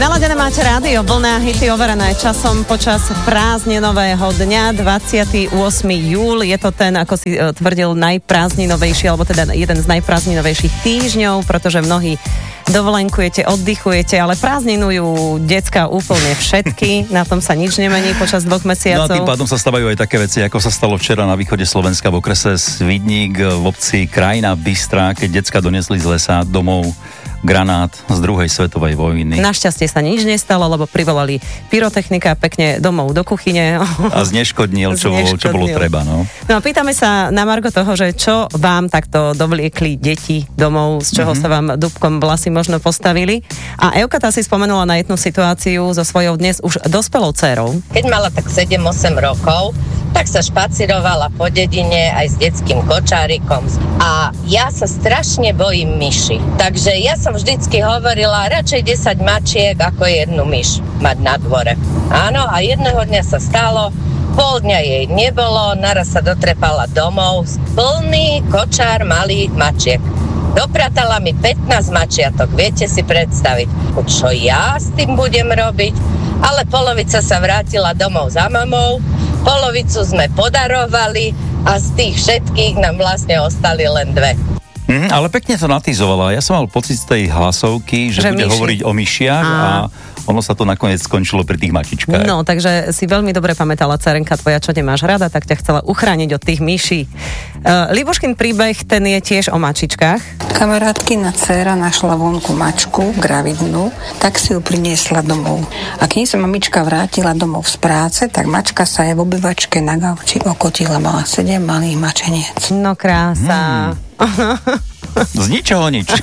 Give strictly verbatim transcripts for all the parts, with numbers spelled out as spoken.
Naladené máte rádio, Vlna, hity overené časom počas prázdninového dňa, dvadsiateho ôsmeho júla. Je to ten, ako si tvrdil, najprázdninovejší, alebo teda jeden z najprázdninovejších týždňov, pretože mnohí dovolenkujete, oddychujete, ale prázdninujú decká úplne všetky, na tom sa nič nemení počas dvoch mesiacov. No a tým pádom sa stavajú aj také veci, ako sa stalo včera na východe Slovenska v okrese Svidník v obci Krajina Bystrá, keď decká donesli z lesa domov granát z druhej svetovej vojny. Našťastie sa nič nestalo, lebo privolali pyrotechnika pekne domov do kuchyne. A zneškodnil, čo, zneškodnil. čo bolo treba. No. no pýtame sa na margo toho, že čo vám takto dovliekli deti domov, z čoho mm-hmm. sa vám dúbkom vlasy možno postavili. A Evka tá si spomenula na jednu situáciu so svojou dnes už dospelou dcérou. Keď mala tak sedem osem rokov, tak sa špacirovala po dedine aj s detským kočárikom. A ja sa strašne bojím myši. Takže ja som vždycky hovorila, radšej desať mačiek ako jednu myš mať na dvore. Áno, a jedného dňa sa stalo, pol dňa jej nebolo, naraz sa dotrepala domov, plný kočár malých mačiek. Dopratala mi pätnásť mačiatok, viete si predstaviť, čo ja s tým budem robiť? Ale polovica sa vrátila domov za mamou, polovicu sme podarovali a z tých všetkých nám vlastne ostali len dve. Mm, ale pekne to natizovala. Ja som mal pocit z tej hlasovky, že, že bude myši. hovoriť o myšiach a... a ono sa to nakoniec skončilo pri tých mačičkách. No, takže si veľmi dobre pamätala, dcerenka tvoja, čo nemáš rada, tak ťa chcela uchrániť od tých myší. Uh, Libuškin príbeh, ten je tiež o mačičkách. Kamarátkina dcéra našla vonku mačku, gravidnú, tak si ju priniesla domov. A keď sa mamička vrátila domov z práce, tak mačka sa je v obývačke na gauči okotila, mala sedem malých mačeniec. No krása. Hmm. Z ničoho nič.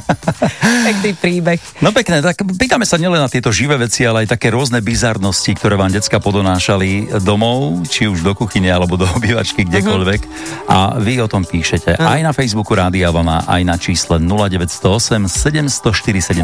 Pekný príbeh. No pekné, tak pýtame sa nielen na tieto živé veci, ale aj také rôzne bizarnosti, ktoré vám decka podonášali domov, či už do kuchyne, alebo do obývačky, kdekoľvek. Uh-huh. A vy o tom píšete uh-huh. aj na Facebooku Rádia Vlna, aj na čísle nula deväť nula osem sedem nula štyri sedem